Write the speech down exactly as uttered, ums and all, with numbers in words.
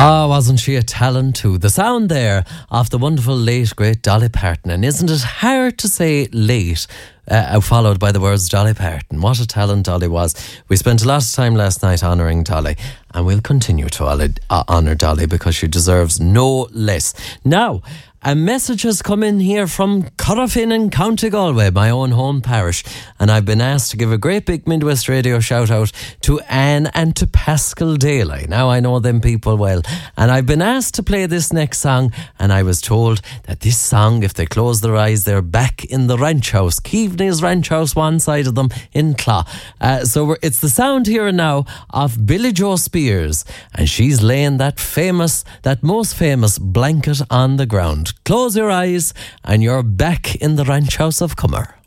Ah, wasn't she a talent too? The sound there of the wonderful late, great Dolly Parton. And isn't it hard to say late, uh, followed by the words Dolly Parton? What a talent Dolly was. We spent a lot of time last night honouring Dolly, and we'll continue to uh, honour Dolly because she deserves no less. Now, a message has come in here from Corofin in County Galway, my own home parish, and I've been asked to give a great big Midwest Radio shout out to Anne and to Pascal Daly. Now I know them people well, and I've been asked to play this next song, and I was told that this song, if they close their eyes, they're back in the ranch house, Keaveney's ranch house, one side of them in Clough. Uh, so we're, it's the sound here and now of Billy Joe Spears, and she's laying that famous, that most famous blanket on the ground. Close your eyes and you're back in the ranch house of Cummer.